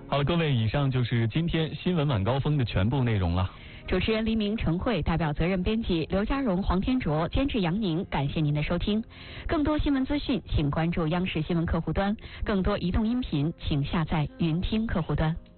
好了，各位，以上就是今天新闻晚高峰的全部内容了。 主持人黎明、陈慧，代表责任编辑刘家荣、黄天卓，监制杨宁，感谢您的收听。更多新闻资讯，请关注央视新闻客户端；更多移动音频，请下载云听客户端。